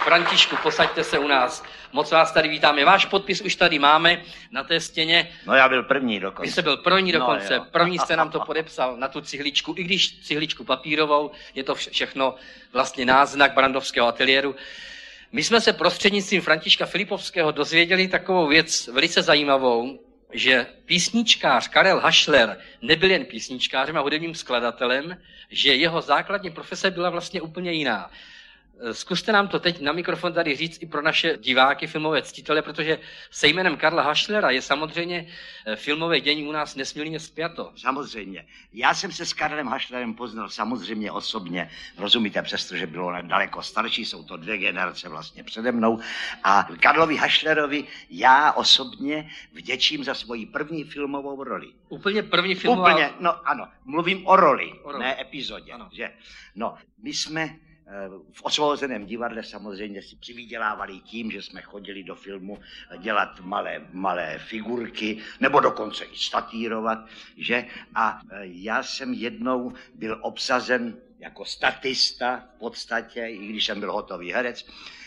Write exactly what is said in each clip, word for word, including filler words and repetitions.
Františku, posaďte se u nás. Moc vás tady vítáme. Váš podpis už tady máme na té stěně. No já byl první dokonce. Vy jste byl první dokonce. No, první jste nám to podepsal na tu cihličku, i když cihličku papírovou, je to všechno vlastně náznak Barrandovského ateliéru. My jsme se prostřednictvím Františka Filipovského dozvěděli takovou věc velice zajímavou, že písničkář Karel Hašler nebyl jen písničkářem a hudebním skladatelem, že jeho základní profese byla vlastně úplně jiná. Zkuste nám to teď na mikrofon tady říct i pro naše diváky, filmové ctitele, protože se jménem Karla Hašlera je samozřejmě filmové dění u nás nesmírně spjato. Samozřejmě. Já jsem se s Karlem Hašlerem poznal samozřejmě osobně, rozumíte, přestože bylo daleko starší, jsou to dvě generace vlastně přede mnou. A Karlovi Hašlerovi já osobně vděčím za svoji první filmovou roli. Úplně první filmová... Úplně, no ano, mluvím o roli, o roli. ne epizodě. Ano. Že? No, my jsme v Osvobozeném divadle samozřejmě si přivydělávali tím, že jsme chodili do filmu dělat malé, malé figurky, nebo dokonce i statírovat, že? A já jsem jednou byl obsazen jako statista v podstatě, i když jsem byl hotový herec,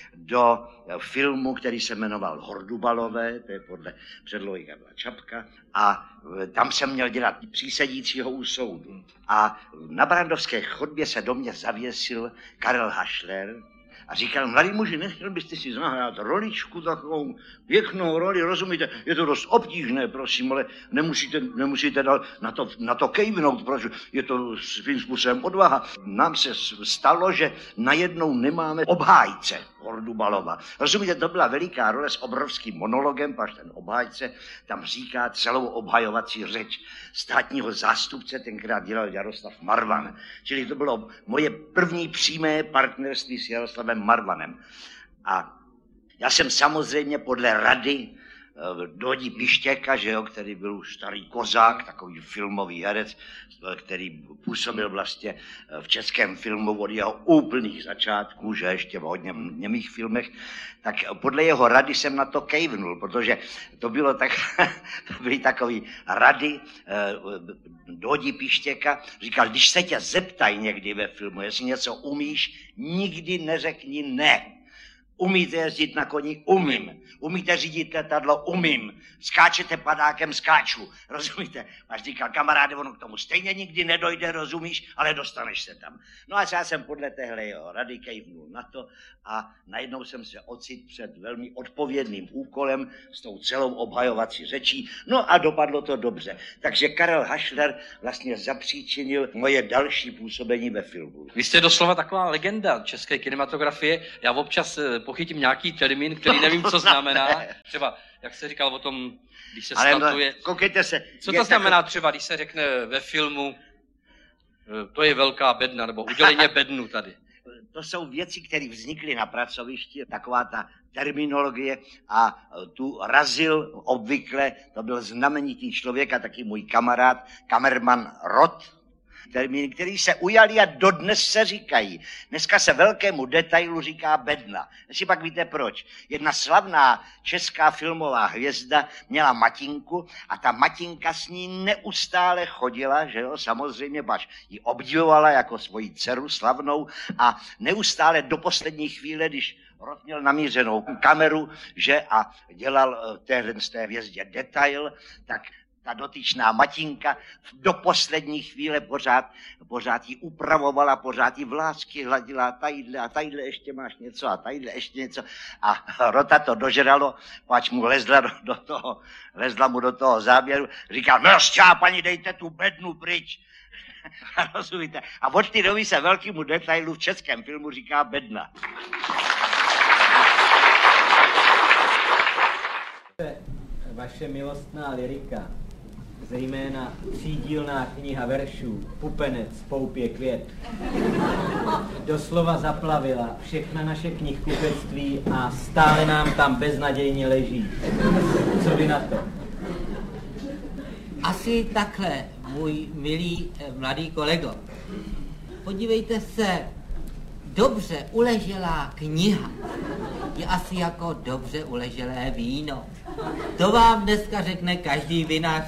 do filmu, který se jmenoval Hordubalové, to je podle předlohy Karla Čapka, a tam jsem měl dělat přísedícího u soudu. A na Barrandovské chodbě se do mě zavěsil Karel Hašler a říkal, mladý muži, nechtěl byste si zahrát roličku, takovou pěknou roli, rozumíte, je to dost obtížné, prosím, ale nemusíte, nemusíte na to, na to kejvnout, protože je to svým způsobem odvaha. Nám se stalo, že najednou nemáme obhájce Hordubalova. Rozumíte, to byla veliká role s obrovským monologem, až ten obhájce tam říká celou obhajovací řeč státního zástupce, tenkrát dělal Jaroslav Marvan. Čili to bylo moje první přímé partnerství s Jaroslavem Marvanem. A já jsem samozřejmě podle rady Dodi Pištěka, že jo, který byl už starý kozák, takový filmový herec, který působil vlastně v českém filmu od jeho úplných začátků, že ještě v hodně němých filmech, tak podle jeho rady jsem na to kejvnul, protože to bylo tak, to byly takový rady Dodi Pištěka, říkal, když se tě zeptají někdy ve filmu, jestli něco umíš, nikdy neřekni ne. Umíte jezdit na koni? Umím. Umíte řídit letadlo? Umím. Skáčete padákem? Skáču. Rozumíte? Až říkal, kamaráde, ono k tomu stejně nikdy nedojde, rozumíš, ale dostaneš se tam. No a já jsem podle téhle jeho rady kejvnul na to a najednou jsem se ocit před velmi odpovědným úkolem s tou celou obhajovací řečí. No a dopadlo to dobře. Takže Karel Hašler vlastně zapříčinil moje další působení ve filmu. Vy jste doslova taková legenda české kinematografie. Já občas pochytím nějaký termín, který nevím, co znamená. Třeba, jak se říkal o tom, když se skantuje. No, koukejte se. Co to znamená třeba, když se řekne ve filmu, to je velká bedna, nebo udělejme bednu tady? To jsou věci, které vznikly na pracovišti, taková ta terminologie a tu razil obvykle, to byl znamenitý člověk a taky můj kamarád, kamerman Rod, termíny, který se ujali a dodnes se říkají. Dneska se velkému detailu říká bedna. Jestli pak víte proč. Jedna slavná česká filmová hvězda měla matinku a ta matinka s ní neustále chodila, že jo, samozřejmě, pač ji obdivovala jako svoji dceru slavnou a neustále do poslední chvíle, když Rod měl namířenou kameru, že a dělal téhle z té hvězdě detail, tak ta dotyčná matinka do poslední chvíle pořád, pořád ji upravovala, pořád ji vlásky hladila, tadyhle a tadyhle ještě máš něco a tadyhle ještě něco. A Rota to dožralo, pač mu lezla do, do toho, lezla mu do toho záběru, říkal, no šťápani, dejte tu bednu pryč. Rozumíte? A od té doby se velkému detailu v českém filmu říká bedna. Vaše milostná lyrika, zejména třídílná kniha veršů Pupenec, Poupě květ, doslova zaplavila všechna naše knihkupectví a stále nám tam beznadějně leží. Co vy na to? Asi takhle, můj milý eh, mladý kolego. Podívejte se, dobře uleželá kniha je asi jako dobře uleželé víno. To vám dneska řekne každý vinař.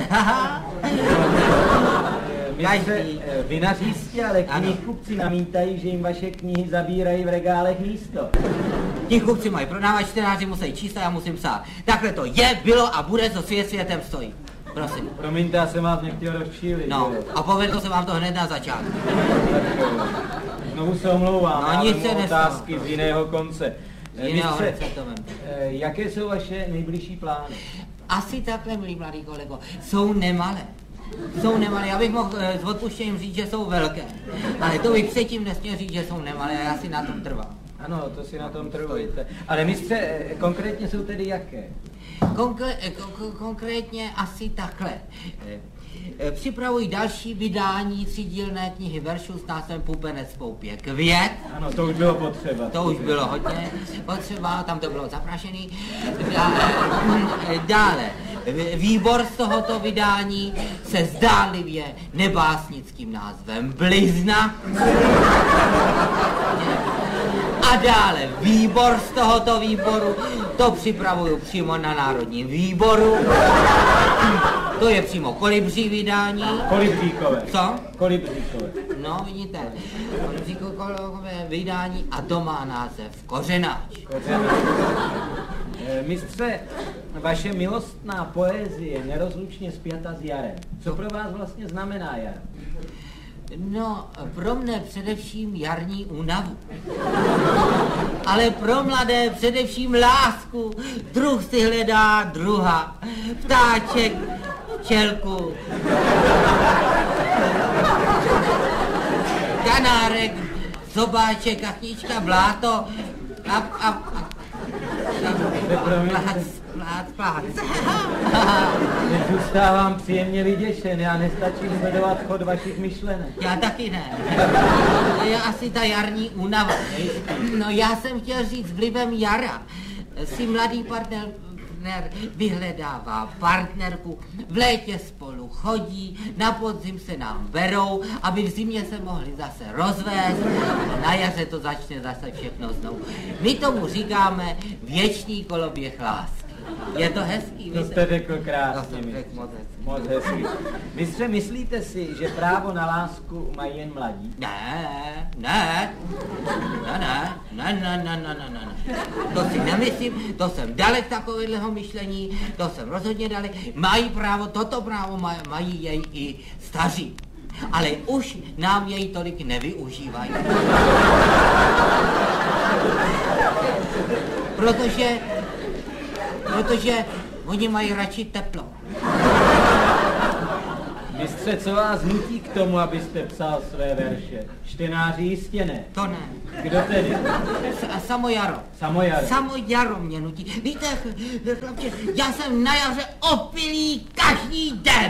Každý. Vinař jistě, ale knihkupci namítají, že jim vaše knihy zabírají v regálech místo. Knihkupci mají prodávat, čtenáři musí číst a já musím psát. Takhle to je, bylo a bude, co svět světem stojí. Prosím. Promiňte, já jsem vás nechtěl rozčílit. No, a povedlo se vám to hned na začátku. Znovu se omlouvám, no, já nic se otázky z jiného konce. Z jiného Mistře, konce to vem. jaké jsou vaše nejbližší plány? Asi takhle, milý mladý kolego, jsou nemalé. Jsou nemalé, já bych mohl s odpuštěním říct, že jsou velké. Ale to bych předtím nesměl říct, že jsou nemalé a já si na tom trvám. Ano, to si na tom trvujete. Ale mistře, konkrétně jsou tedy jaké? Konkré- kon- konkrétně asi takhle. Připravuji další vydání třídílné knihy veršů s názvem Pupenec v poupě květ. Ano, to už bylo potřeba. To už bylo hodně potřeba, tam to bylo zaprašený. Dále, dále, výbor z tohoto vydání se zdánlivě nebásnickým názvem Blizna. A dále výbor z tohoto výboru, to připravuju přímo na Národním výboru. To je přímo kolibří vydání. Kolibříkové. Co? Kolibříkové. No, vidíte, kolibříkové vydání a to má název Kořenáč. Kořenáč. Mistře, vaše milostná poezie je nerozlučně spjata s jarem. Co pro vás vlastně znamená jar? No, pro mne především jarní únavu. Ale pro mladé především lásku. Druh si hledá druha. Ptáček, včelku. Kanárek, sobáček, kachnička, bláto. A, a, a, plác, plác, plác. Teď zůstávám příjemně vyděšen, já nestačím sledovat chod vašich myšlenek. Já taky ne. To je asi ta jarní únava. No já jsem chtěl říct vlivem jara. Si mladý partner vyhledává partnerku, v létě spolu chodí, na podzim se nám berou, aby v zimě se mohli zase rozvést a na jaře to začne zase všechno znovu. My tomu říkáme věčný koloběh lásky. Je to hezký, To jste řekl krásně, to jsem řekl moc hezký. Moc hezký. Mistře, myslíte si, že právo na lásku mají jen mladí? Ne, ne, ne, ne, ne, ne, ne, ne, ne, ne. To si nemyslím, to jsem dalek takového myšlení, to jsem rozhodně dalek. Mají právo, toto právo maj, mají jej i staří. Ale už nám jej tolik nevyužívají. Protože, protože oni mají radši teplo. Mistře, co vás nutí k tomu, abyste psal své verše? Čtenáři jistě ne. To ne. Kdo tedy? S- samo jaro. Samo jaro. Samo jaro mě nutí. Víte, chlapče, já jsem na jaře opilý každý den.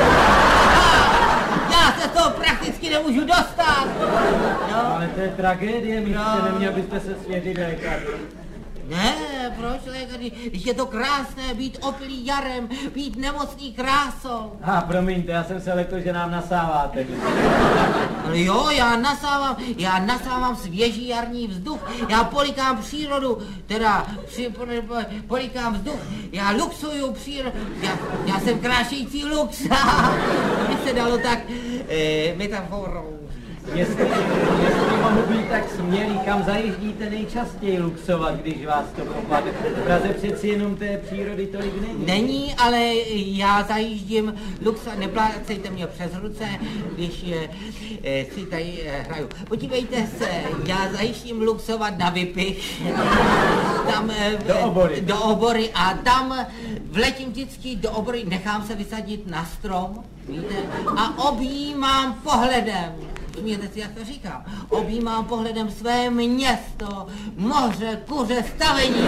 Já se toho prakticky nemůžu dostat. No. Ale to je tragédie, mistře, No. neměl byste se svěřit lékaři. Ne, proč lékaři? Je to krásné být opilý jarem, být nemocný krásou. A promiňte, já jsem se lekl, že nám nasáváte. Ale jo, já nasávám, já nasávám svěží jarní vzduch, já polikám přírodu, teda při, po, po, polikám vzduch, já luxuju přírodu, já, já jsem krášející lux, by se dalo tak e, metaforou. Jestli, jestli mohu být tak smělý, kam zajíždíte nejčastěji luxovat, když vás to propadne? V Praze přeci jenom té přírody tolik není. Není, ale já zajíždím luxa, neplácejte mě přes ruce, když je, e, si tady e, hraju. Podívejte se, já zajíždím luxovat na Vypich, tam e, Do Obory. do Obory a tam vletím vždycky do Obory, nechám se vysadit na strom, víte, a objímám pohledem. Smějte si, jak to říkám. Objímám pohledem své město, moře, kuře, stavení.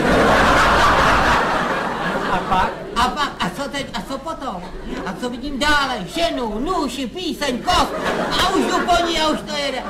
A pak? A pak, a co teď, a co potom? A co vidím dále? Ženu, nůši, píseň, kost. A už jdu po ní a už to jede.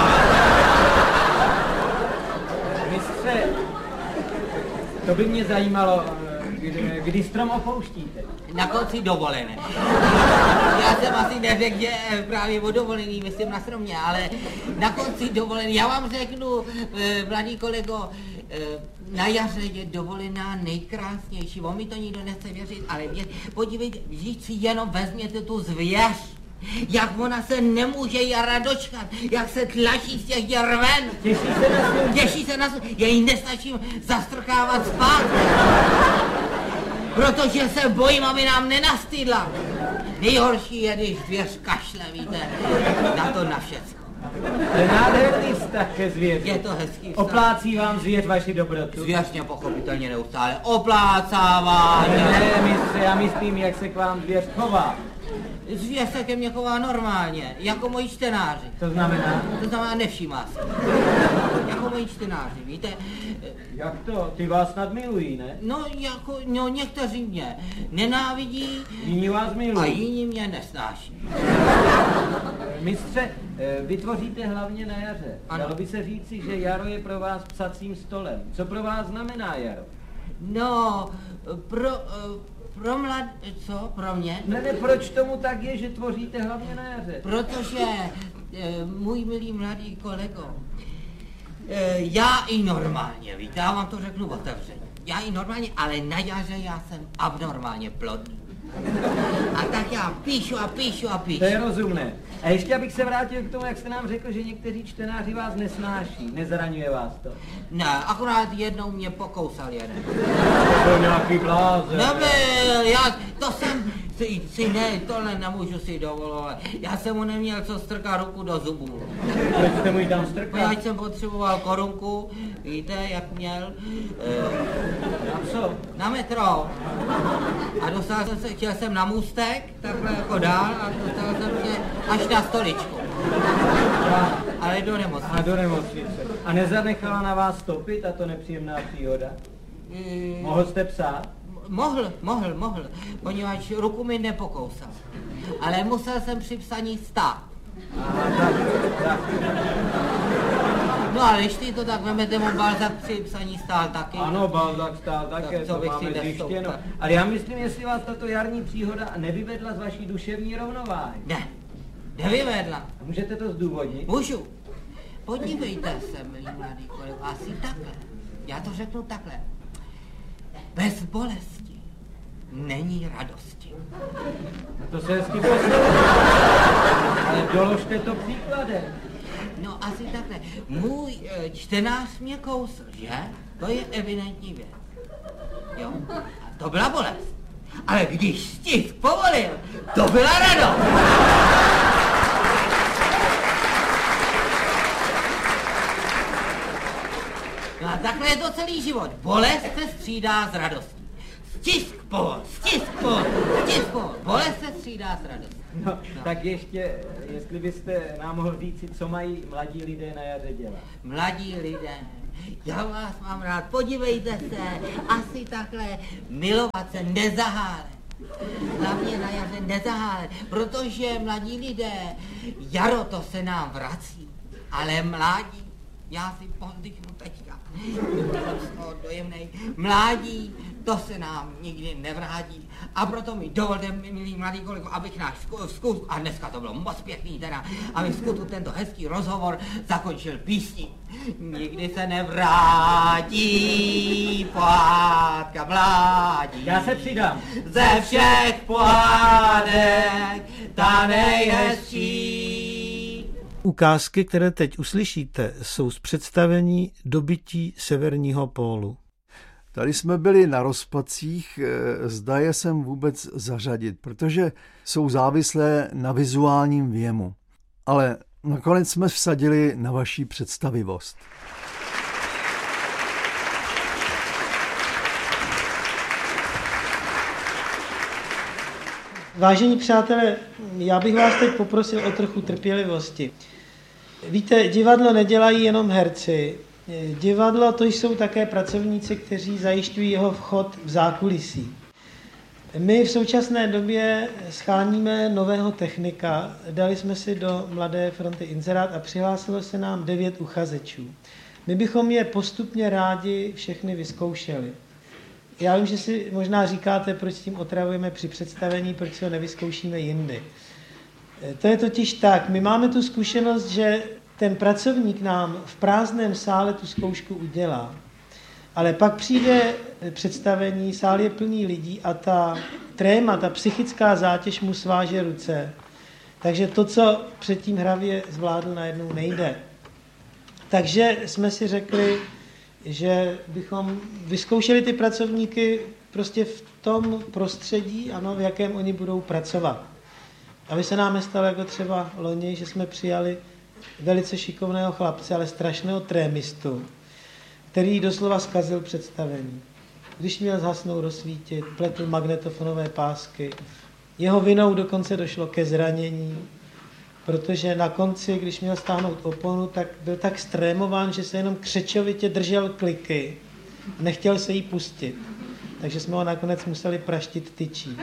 Mistře, to by mě zajímalo, kdy, kdy strom opouštíte. Na konci dovolené. Já jsem asi neřekl, že právě o dovolený, myslím na stromě, ale na konci dovolený. Já vám řeknu, mladý kolego, na jaře je dovolená nejkrásnější. On mi to nikdo nechce věřit, ale věř, podívejte, vždyť si jenom vezměte tu zvěř. Jak ona se nemůže Jara dočkat, jak se tlačí z těch děr ven. Těší se na svůj... Těší se na svůj... Já jí nestačím zastrkávat spát. Protože se bojím, aby nám nenastydla. Nejhorší je, když zvěř kašle, víte, na to na všecko. To je nádherný vztah ke zvěři. Je to hezký vztah. Oplácí vám zvěř vaši dobrotu? Zvěř mě pochopitelně neustále oplácává. Ne, mistře, já myslím, jak se k vám zvěř chová. Zvěř se ke mně chová normálně, jako moji čtenáři. To znamená? To znamená, nevšímá se. Jako moji čtenáři, víte? Jak to? Ty vás snad milují, ne? No, jako, no, někteří mě nenávidí. Jiní vás milují. A jiní mě nesnáší. Mistře, vy tvoříte hlavně na jaře. Ano. Dalo by se říci, že jaro je pro vás psacím stolem. Co pro vás znamená jaro? No, pro... Pro mlad... Co? Pro mě? Ne, ne, proč tomu tak je, že tvoříte hlavně na jaře? Protože, e, můj milý mladý kolego, e, já i normálně, víte, já vám to řeknu otevřeně. Já i normálně, ale na jaře já jsem abnormálně plodný. A tak já píšu a píšu a píšu. To je rozumné. A ještě abych se vrátil k tomu, jak jste nám řekl, že někteří čtenáři vás nesnáší. Nezraňuje vás to? Ne, akorát jednou mě pokousal jeden. To je nějaký blázen. Nebyl, já, to jsem, si, si ne, tohle nemůžu si dovolovat. Já jsem mu neměl co strkat ruku do zubů. Proč jste mu ji tam strkal? Já jsem potřeboval korunku, víte, jak měl. E, A co? Na metro. A dostal jsem se, chtěl jsem na můstek, takhle jako dál, a dostal jsem se až na stoličku. A, ale do nemocnice. A do nemocnice. A nezanechala na vás stopy tato nepříjemná příhoda? E, Mohl jste psát? Mohl, mohl, mohl, poněvadž ruku mi nepokousal. Ale musel jsem při psaní stát. Aha, tak, tak. No ale když ty to tak vemete, mu Balzac při psaní stál taky. Ano, Balzac stál také, Tak co to bych máme si zjištěno. nestoupil? Ale já myslím, jestli vás tato jarní příhoda nevyvedla z vaší duševní rovnováhy. Ne, nevyvedla. Můžete to zdůvodnit? Můžu. Podívejte se, milý mladý kolego, asi takhle. Já to řeknu takhle. Bez bolesti není radosti. To se hezky poslouchá. Ale doložte to příkladem. No asi takhle. Můj e, čtenář mě kousl, že? To je evidentní věc. Jo? A to byla bolest. Ale když stisk povolil, to byla radost. No a takhle je to celý život. Bolest se střídá s radostí. Stisk povol, stisk povol, stisk povol. Bolest se střídá s radostí. No, no, tak ještě, jestli byste nám mohl říci, co mají mladí lidé na jaře dělat. Mladí lidé, já vás mám rád, podívejte se, asi takhle milovat se, nezahálet. Hlavně na jaře nezahálet, protože mladí lidé, jaro to se nám vrací, ale mládí, já si povzdychnu teďka, dojemnej, mládí, to se nám nikdy nevrátí. A proto mi dovolte, milí mladý kolego, abych náš zkus, a dneska to bylo moc pěkný teda, abych zkutu tento hezký rozhovor zakončil písní. Nikdy se nevrátí pohádka mládí. Já se přidám. Ze všech pohádek ta nejhezčí. Ukázky, které teď uslyšíte, jsou z představení Dobytí severního pólu. Tady jsme byli na rozpacích, zda je sem vůbec zařadit, protože jsou závislé na vizuálním věmu. Ale nakonec jsme vsadili na vaši představivost. Vážení přátelé, já bych vás teď poprosil o trochu trpělivosti. Víte, divadlo nedělají jenom herci. Divadlo to jsou také pracovníci, kteří zajišťují jeho vchod v zákulisí. My v současné době scháníme nového technika, dali jsme si do Mladé fronty inzerát a přihlásilo se nám devět uchazečů. My bychom je postupně rádi všechny vyzkoušeli. Já vím, že si možná říkáte, proč s tím otravujeme při představení, proč si ho nevyzkoušíme jindy. To je totiž tak, my máme tu zkušenost, že ten pracovník nám v prázdném sále tu zkoušku udělá, ale pak přijde představení, sál je plný lidí a ta tréma, ta psychická zátěž mu sváže ruce. Takže to, co předtím hravě zvládl, najednou nejde. Takže jsme si řekli, že bychom vyzkoušeli ty pracovníky prostě v tom prostředí, ano, v jakém oni budou pracovat. Aby se nám nestalo jako třeba loni, že jsme přijali velice šikovného chlapce, ale strašného trémistu, který doslova zkazil představení. Když měl zhasnout, rozsvítit, pletl magnetofonové pásky. Jeho vinou dokonce došlo ke zranění, protože na konci, když měl stáhnout oponu, tak byl tak strémován, že se jenom křečovitě držel kliky. Nechtěl se jí pustit. Takže jsme ho nakonec museli praštit tyčí.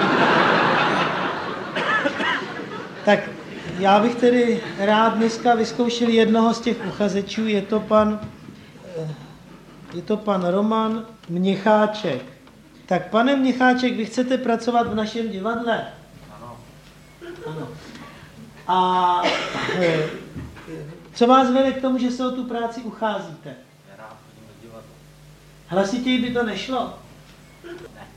Tak já bych tedy rád dneska vyzkoušel jednoho z těch uchazečů. Je to pan, je to pan Roman Měcháček. Tak pane Měcháček, vy chcete pracovat v našem divadle? Ano. Ano. A co vás vede k tomu, že se o tu práci ucházíte? Já rád chodím do divadla. Hlasitěji by to nešlo? Ne.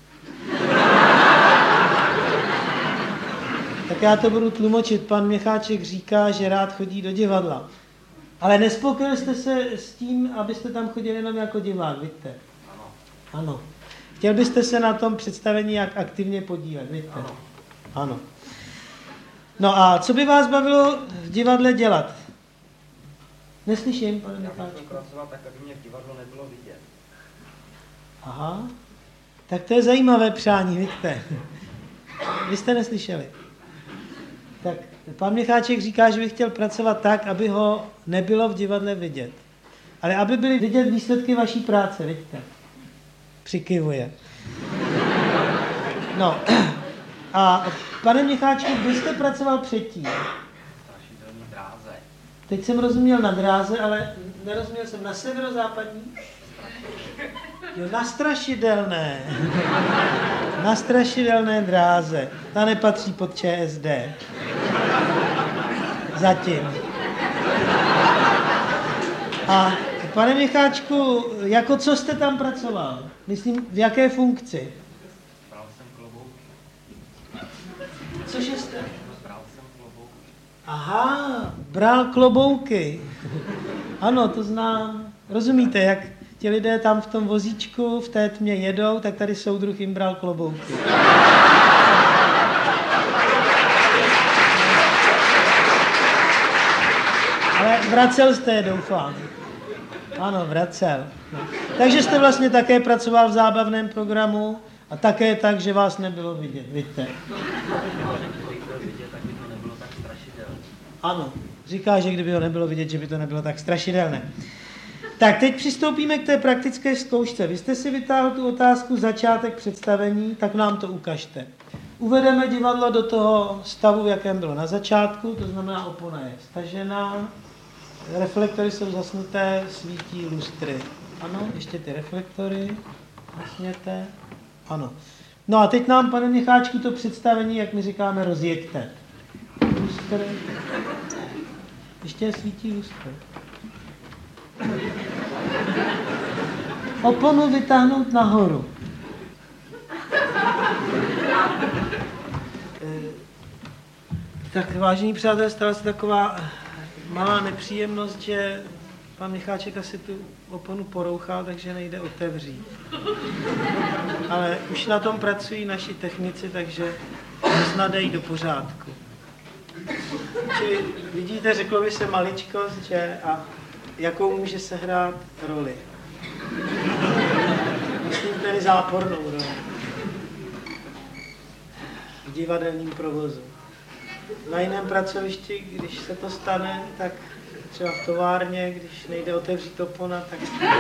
Tak já to budu tlumočit. Pan Měcháček říká, že rád chodí do divadla. Ale nespokojil jste se s tím, abyste tam chodili jenom jako divák, víte? Ano. Ano. Chtěl byste se na tom představení jak aktivně podílet, víte? Ano. Ano. No a co by vás bavilo v divadle dělat? Neslyším, pane Já bych chtěl Měcháčku. pracovat tak, aby mě v divadlu nebylo vidět. Aha. Tak to je zajímavé přání, víte? Vy jste neslyšeli. Tak pan Měcháček říká, že by chtěl pracovat tak, aby ho nebylo v divadle vidět. Ale aby byly vidět výsledky vaší práce, vidíte? Přikyvuje. No. A pane Měcháčku, vy jste pracoval předtím. Strašidelný dráze. Teď jsem rozuměl na dráze, ale nerozuměl jsem na severozápadní. Jo, na strašidelné. Na strašidelné dráze. Ta nepatří pod ČSD. Zatím. A pane Měcháčku, jako co jste tam pracoval? Myslím, v jaké funkci? Bral jsem klobouky. Cože jste? Bral jsem klobouky. Aha, bral klobouky. Ano, to znám. Rozumíte, jak ti lidé tam v tom vozíčku v té tmě jedou, tak tady soudruh jim bral klobouky. Ale vracel jste je, doufám. Ano, vracel. No. Takže jste vlastně také pracoval v zábavném programu a také tak, že vás nebylo vidět, vidíte. Kdybych byl vidět, tak by to nebylo tak strašidelné. Ano, říká, že kdyby ho nebylo vidět, že by to nebylo tak strašidelné. Tak teď přistoupíme k té praktické zkoušce. Vy jste si vytáhl tu otázku začátek představení, tak nám to ukažte. Uvedeme divadlo do toho stavu, v jakém bylo na začátku, to znamená opona je stažená, reflektory jsou zasnuté, svítí lustry. Ano, ještě ty reflektory, zasněte. Ano. No a teď nám, pane Měcháčku, to představení, jak my říkáme, rozjeďte. Lustry. Ještě svítí lustry. Oponu vytáhnout nahoru. Tak vážení přátelé, stala se taková malá nepříjemnost, že pan Měcháček asi tu oponu porouchal, takže nejde otevřít. Ale už na tom pracují naši technici, takže snad dají do pořádku. Čili vidíte, řeklo by se maličkost, že a jakou může sehrát roli. Myslím tedy zápornou roli. V divadelním provozu. Na jiném pracovišti, když se to stane, tak třeba v továrně, když nejde otevřít opona, tak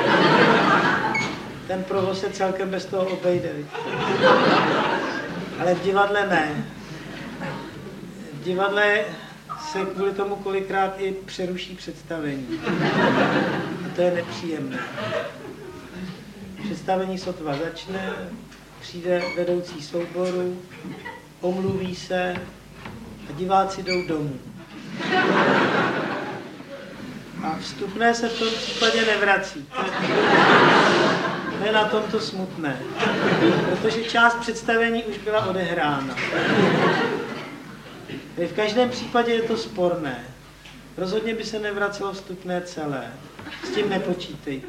ten provoz se celkem bez toho obejde. Víte? Ale v divadle ne. V divadle se kvůli tomu kolikrát i přeruší představení. A to je nepříjemné. Představení sotva začne, přijde vedoucí souboru, omluví se a diváci jdou domů. A vstupné se v tom případě nevrací. To je na tomto smutné, protože část představení už byla odehrána. V každém případě je to sporné. Rozhodně by se nevracelo vstupné celé. S tím nepočítejte.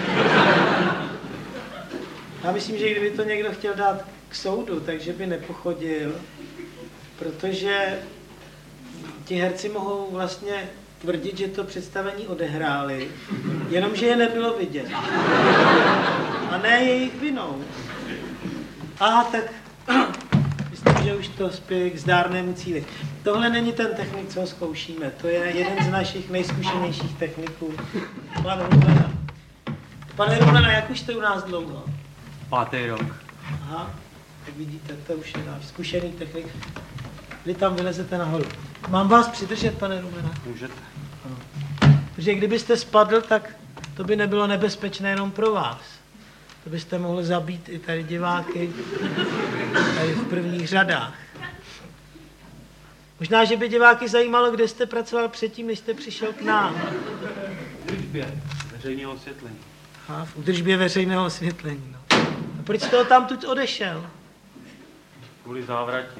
Já myslím, že kdyby to někdo chtěl dát k soudu, takže by nepochodil, protože ti herci mohou vlastně tvrdit, že to představení odehráli, jenomže je nebylo vidět. A ne jejich vinou. Aha, tak myslím, že už to spěje k zdárnému cíli. Tohle není ten technik, co ho zkoušíme. To je jeden z našich nejzkušenějších techniků. Pan Rumlena. Pane Rumlena, jak už jste u nás dlouho? Pátý rok. Aha, tak vidíte, to už je náš zkušený technik. Vy tam vylezete nahoru. Mám vás přidržet, pane Rumlena? Můžete. Ano. Protože kdybyste spadl, tak to by nebylo nebezpečné jenom pro vás. To byste mohli zabít i tady diváky, tady v prvních řadách. Možná, že by diváky zajímalo, kde jste pracoval předtím, než jste přišel k nám. V údržbě veřejného osvětlení. Aha, v údržbě veřejného osvětlení, no. A proč jste ho tam tuď odešel? Kvůli závratím.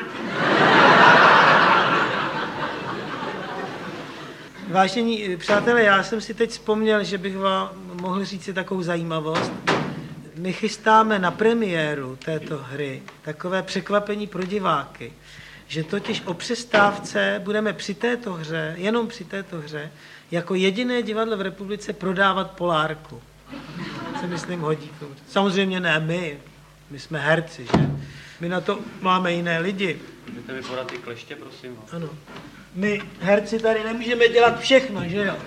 Vážení přátelé, já jsem si teď vzpomněl, že bych vám mohl říct si takovou zajímavost. My chystáme na premiéru této hry takové překvapení pro diváky, že totiž o přestávce budeme při této hře, jenom při této hře, jako jediné divadlo v republice prodávat polárku. Se myslím hodí. Samozřejmě ne my, my jsme herci, že? My na to máme jiné lidi. Můžete mi podat ty kleště, prosím vás? Ano. My, herci, tady nemůžeme dělat všechno, že jo?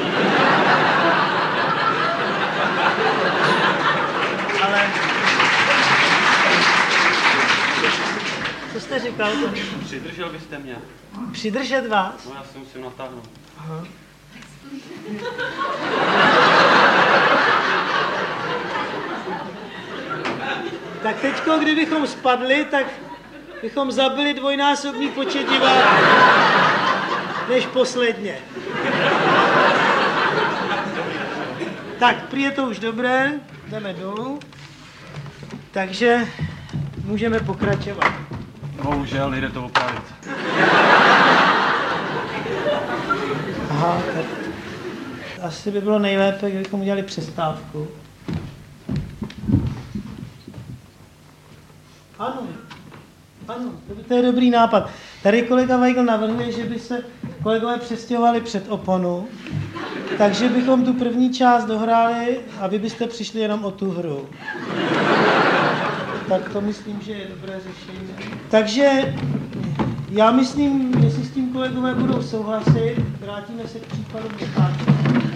Ale... Co jste říkal? Přidržel byste mě. Přidržet vás? No, já si musím natáhnout. Aha. Tak teďko, kdybychom spadli, tak bychom zabili dvojnásobný počet diváků než posledně. Tak, prý je to už dobré, jdeme dolů, takže můžeme pokračovat. Bohužel, nejde to opravit. Aha, tak asi by bylo nejlépe, kdybychom udělali přestávku. Ano, ano, to je dobrý nápad. Tady kolega Weigl navrhuje, že by se kolegové přestěhovali před oponu, takže bychom tu první část dohráli a vy byste přišli jenom o tu hru. Tak to myslím, že je dobré řešení. Takže já myslím, jestli s tím kolegové budou souhlasit, vrátíme se k případu Micháčka.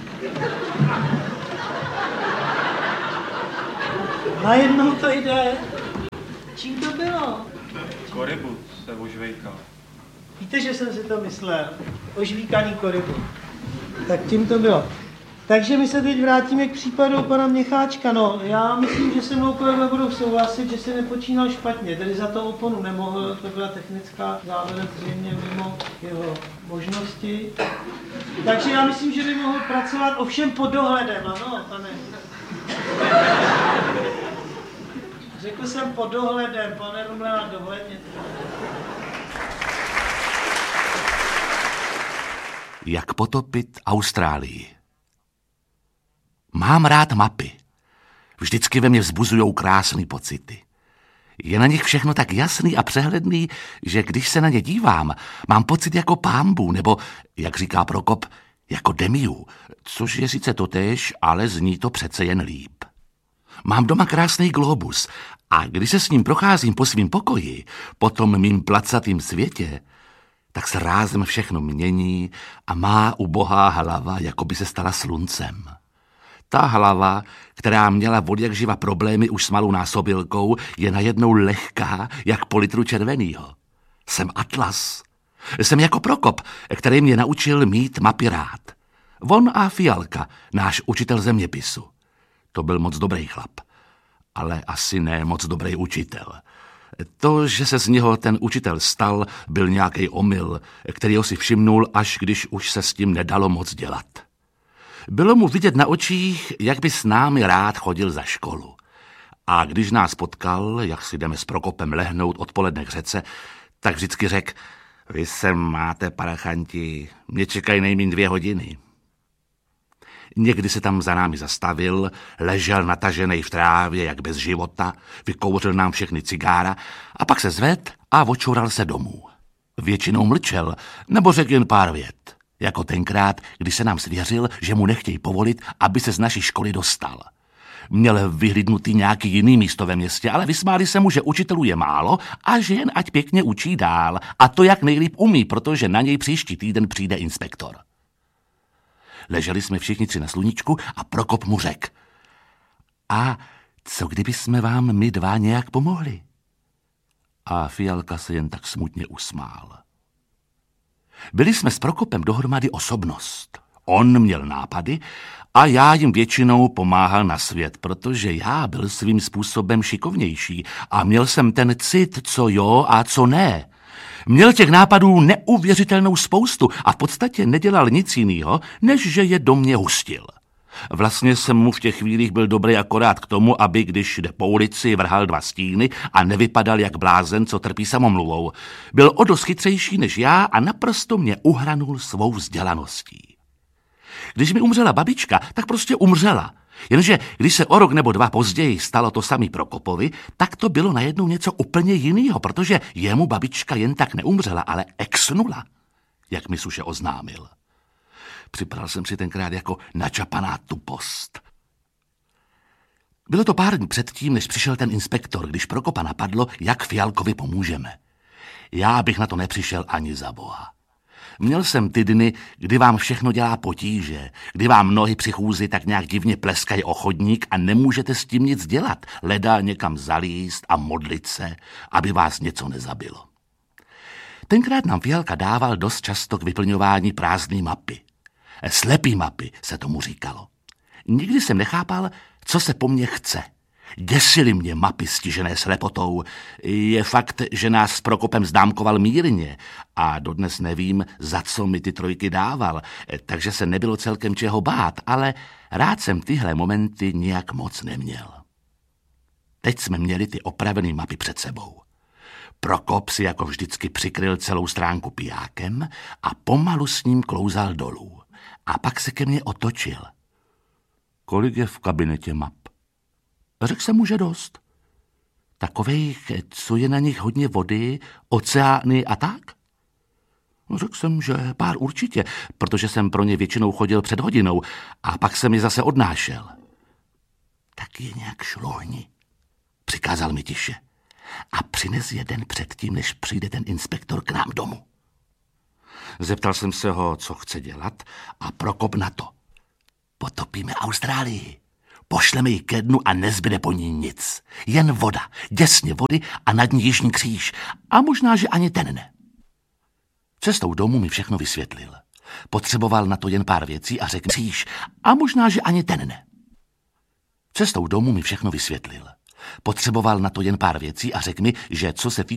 Najednou to jde. Čím to bylo? Korybut se ožvejkal. Víte, že jsem si to myslel. Ožvíkaný korybut. Tak tím to bylo. Takže my se teď vrátíme k případu pana Měcháčka. No, já myslím, že se mnou kolegové budou souhlasit, že se nepočínal špatně. Tedy za to oponu nemohl, to byla technická záležitost zřejmě mimo jeho možnosti. Takže já myslím, že by mohl pracovat ovšem pod dohledem, ano, pane. Řekl jsem pod dohledem, pane Rumlena, dohledněte. Jak potopit Austrálii. Mám rád mapy. Vždycky ve mně vzbuzujou krásné pocity. Je na nich všechno tak jasný a přehledný, že když se na ně dívám, mám pocit jako Pámbu, nebo, jak říká Prokop, jako Demiu, což je sice totéž, ale zní to přece jen líp. Mám doma krásný globus a když se s ním procházím po svým pokoji, po tom mým placatým světě, tak se rázem všechno mění a má ubohá hlava, jako by se stala sluncem. Ta hlava, která měla odjakživa problémy už s malou násobilkou, je najednou lehká, jak po litru červenýho. Jsem Atlas. Jsem jako Prokop, který mě naučil mít mapy rád. Von a Fialka, náš učitel zeměpisu. To byl moc dobrý chlap, ale asi ne moc dobrý učitel. To, že se z něho ten učitel stal, byl nějaký omyl, kterýho si všimnul, až když už se s tím nedalo moc dělat. Bylo mu vidět na očích, jak by s námi rád chodil za školu. A když nás potkal, jak si jdeme s Prokopem lehnout odpoledne k řece, tak vždycky řekl, Vy se máte, parachanti, mě čekají nejméně dvě hodiny. Někdy se tam za námi zastavil, ležel natažený v trávě, jak bez života, vykouřil nám všechny cigára a pak se zved a očoural se domů. Většinou mlčel, nebo řekl jen pár vět, jako tenkrát, když se nám svěřil, že mu nechtějí povolit, aby se z naší školy dostal. Měl vyhlídnutý nějaký jiný místo ve městě, ale vysmáli se mu, že učitelů je málo a že jen ať pěkně učí dál. A to jak nejlíp umí, protože na něj příští týden přijde inspektor. Leželi jsme všichni tři na sluníčku a Prokop mu řekl: a co kdyby jsme vám my dva nějak pomohli? A Fialka se jen tak smutně usmál. Byli jsme s Prokopem dohromady osobnost. On měl nápady a já jim většinou pomáhal na svět, protože já byl svým způsobem šikovnější a měl jsem ten cit, co jo a co ne. Měl těch nápadů neuvěřitelnou spoustu a v podstatě nedělal nic jiného, než že je do mě hustil. Vlastně jsem mu v těch chvílích byl dobrý akorát k tomu, aby když jde po ulici, vrhal dva stíny a nevypadal jak blázen, co trpí samomluvou. Byl o dost chytřejší než já a naprosto mě uhranul svou vzdělaností. Když mi umřela babička, tak prostě umřela. Jenže když se o rok nebo dva později stalo to samý Prokopovi, tak to bylo najednou něco úplně jiného, protože jemu babička jen tak neumřela, ale exnula, jak mi Suše oznámil. Připadal jsem si tenkrát jako načapaná tupost. Bylo to pár dní předtím, než přišel ten inspektor, když Prokopa napadlo, jak Fialkovi pomůžeme. Já bych na to nepřišel ani za boha. Měl jsem ty dny, kdy vám všechno dělá potíže, kdy vám nohy při chůzi tak nějak divně pleskají o chodník a nemůžete s tím nic dělat, leda někam zalíst a modlit se, aby vás něco nezabilo. Tenkrát nám Fialka dával dost často k vyplňování prázdné mapy. Slepý mapy se tomu říkalo. Nikdy jsem nechápal, co se po mně chce. Děsily mě mapy stižené slepotou. Je fakt, že nás s Prokopem známkoval mírně a dodnes nevím, za co mi ty trojky dával, takže se nebylo celkem čeho bát, ale rád jsem tyhle momenty nějak moc neměl. Teď jsme měli ty opravené mapy před sebou. Prokop si jako vždycky přikryl celou stránku pijákem a pomalu s ním klouzal dolů. A pak se ke mně otočil. Kolik je v kabinetě map? Řekl jsem mu, že dost. Takovejch, co je na nich hodně vody, oceány a tak? Řekl jsem, že pár určitě, protože jsem pro ně většinou chodil před hodinou a pak jsem je zase odnášel. Tak je nějak šlohni, přikázal mi tiše. A přines jeden předtím, než přijde ten inspektor k nám domů. Zeptal jsem se ho, co chce dělat a Prokop na to. Potopíme Austrálii. Pošleme ji ke dnu a nezbyde po ní nic. Jen voda, děsně vody a nad ní jižní kříž. A možná, že ani ten ne. Cestou domů mi všechno vysvětlil. Potřeboval na to jen pár věcí a řekl kříž. A možná, že ani ten ne. Cestou domů mi všechno vysvětlil. Potřeboval na to jen pár věcí a řekl mi, že co se týče